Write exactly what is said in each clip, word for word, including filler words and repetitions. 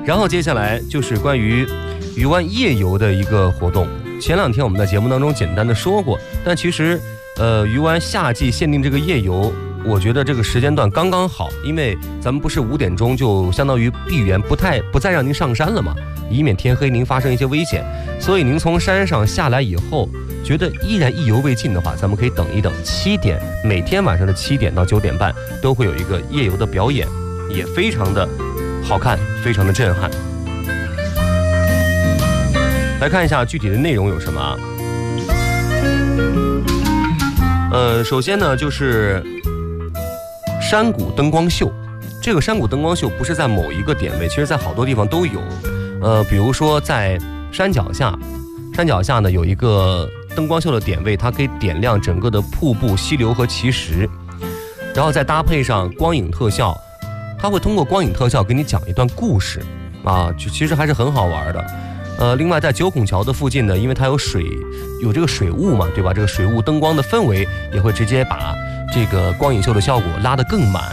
然后接下来就是关于鱼湾夜游的一个活动。前两天我们在节目当中简单的说过，但其实呃鱼湾夏季限定这个夜游，我觉得这个时间段刚刚好，因为咱们不是五点钟就相当于闭园，不太不再让您上山了嘛，以免天黑您发生一些危险。所以您从山上下来以后，觉得依然意犹未尽的话，咱们可以等一等，七点每天晚上的七点到九点半都会有一个夜游的表演，也非常的好看，非常的震撼。来看一下具体的内容有什么啊？呃，首先呢就是山谷灯光秀。这个山谷灯光秀不是在某一个点位，其实在好多地方都有。呃，比如说在山脚下，山脚下呢有一个灯光秀的点位，它可以点亮整个的瀑布、溪流和奇石，然后再搭配上光影特效，它会通过光影特效给你讲一段故事啊，就其实还是很好玩的。呃，另外在九孔桥的附近呢，因为它有水，有这个水雾嘛，对吧？这个水雾灯光的氛围也会直接把这个光影秀的效果拉得更满。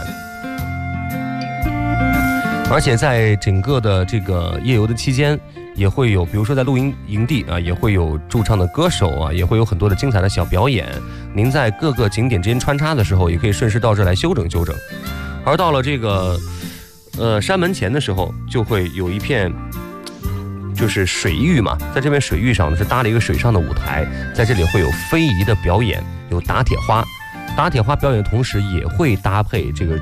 而且在整个的这个夜游的期间，也会有，比如说在露营营地啊，也会有驻唱的歌手啊，也会有很多的精彩的小表演。您在各个景点之间穿插的时候，也可以顺势到这来休整休整。而到了这个呃山门前的时候，就会有一片就是水域嘛，在这边水域上呢是搭了一个水上的舞台，在这里会有非遗的表演，有打铁花，打铁花表演的同时也会搭配这个